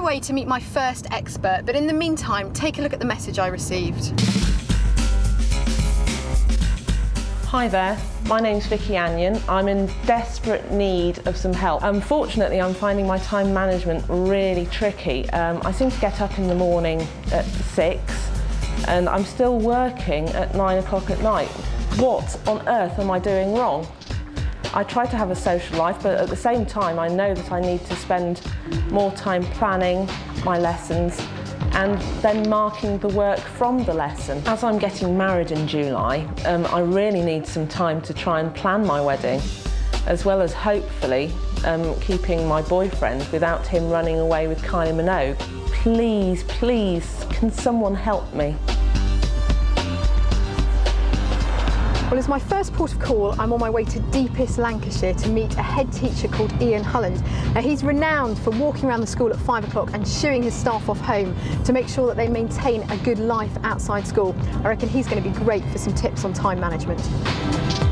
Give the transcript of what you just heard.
away to meet my first expert, but in the meantime, take a look at the message I received. Hi there, my name's Vicky Anyon. I'm in desperate need of some help. Unfortunately, I'm finding my time management really tricky. I seem to get up in the morning at 6 and I'm still working at 9 o'clock at night. What on earth am I doing wrong? I try to have a social life, but at the same time I know that I need to spend more time planning my lessons and then marking the work from the lesson. As I'm getting married in July, I really need some time to try and plan my wedding, as well as hopefully keeping my boyfriend without him running away with Kylie Minogue. Please, please, can someone help me? Well, as my first port of call, I'm on my way to deepest Lancashire to meet a head teacher called Ian Hulland. Now, he's renowned for walking around the school at 5 o'clock and shooing his staff off home to make sure that they maintain a good life outside school. I reckon he's going to be great for some tips on time management.